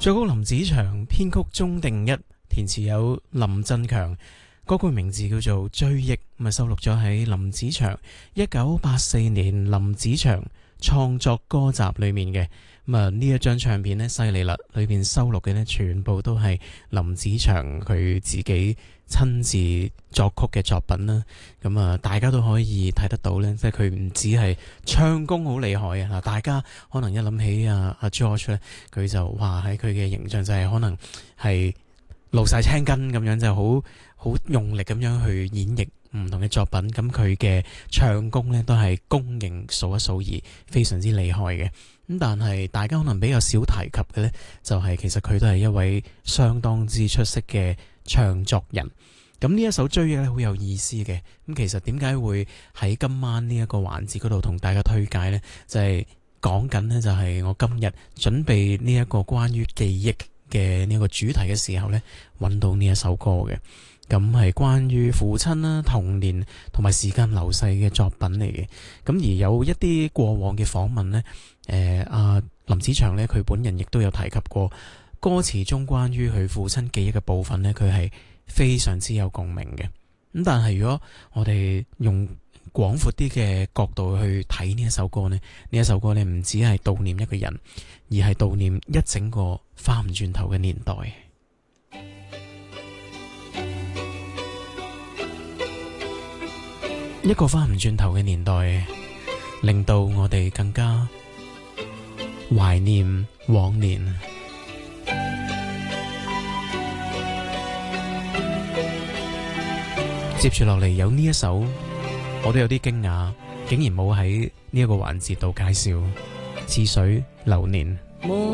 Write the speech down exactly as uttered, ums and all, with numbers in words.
作曲林子祥，編曲鍾定一，填詞有林振強。歌曲名字叫做《追憶》，咁啊收錄咗喺林子祥一九八四年林子祥創作歌集裏面嘅。咁啊呢一張唱片呢，犀利啦，裏邊收錄嘅呢，全部都係林子祥佢自己親自作曲嘅作品啦。咁啊大家都可以睇得到呢，即係佢唔止係唱功好厲害啊！嗱，大家可能一諗起啊阿 George 咧，佢就話喺佢嘅形象就係可能係露晒青筋咁樣，就好好用力咁樣去演繹唔同嘅作品。咁佢嘅唱功呢，都係公認數一數二，非常之厲害嘅。咁但係大家可能比較少提及嘅呢，就係其實佢都係一位相當之出色嘅唱作人。咁呢一首追憶咧，好有意思嘅。咁其實點解會喺今晚呢一個環節嗰度同大家推介呢？就係講緊呢，就係我今日準備呢一個關於記憶嘅呢個主題嘅時候呢，揾到呢一首歌嘅。咁係關於父親啦、童年同埋時間流逝嘅作品嚟嘅。咁而有一啲過往嘅訪問呢，誒、呃、阿林子祥呢，佢本人亦都有提及過歌詞中關於佢父親記憶嘅部分呢，佢係非常之有共鳴嘅。咁但係如果我哋用廣闊啲嘅角度去睇呢一首歌呢，呢一首歌呢，唔只係悼念一個人，而係悼念一整個翻唔轉頭嘅年代。一個翻唔轉頭嘅年代，令到我哋更加懷念往年。接住落嚟有呢一首，我都有啲驚訝，竟然冇喺呢一個環節度介紹《似水流年》。